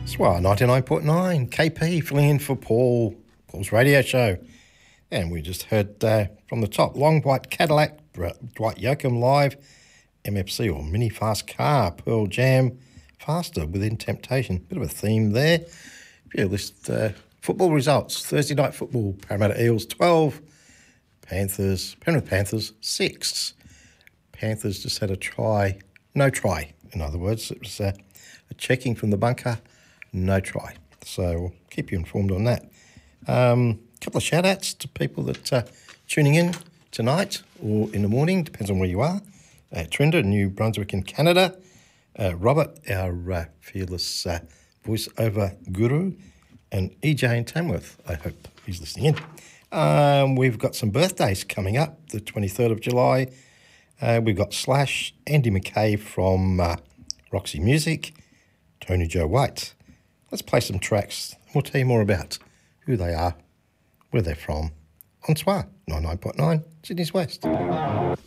Swar 99.9, KP filling in for Paul's radio show. And we just heard from the top, Long White Cadillac, Dwight Yoakam Live, MFC or Mini Fast Car, Pearl Jam, Faster Within Temptation. Bit of a theme there. Yeah, list football results. Thursday night football, Parramatta Eels 12, Penrith Panthers 6. Panthers just had a try, no try, in other words. It was a checking from the bunker, no try. So we'll keep you informed on that. Couple of shout-outs to people that are tuning in tonight or in the morning, depends on where you are. Trinda, New Brunswick in Canada. Robert, our fearless voice-over guru. And EJ in Tamworth, I hope he's listening in. We've got some birthdays coming up, the 23rd of July. We've got Slash, Andy McKay from Roxy Music, Tony Joe White. Let's play some tracks. We'll tell you more about who they are, where they're from, on SWAR 99.9, Sydney's West.